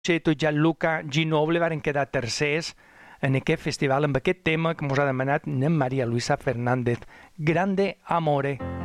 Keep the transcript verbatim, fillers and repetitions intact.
Cheto i Gianluca Ginoble varen quedar tercers en aquest festival amb aquest tema que ens ha demanat en Maria Luisa Fernández, Grande Amore.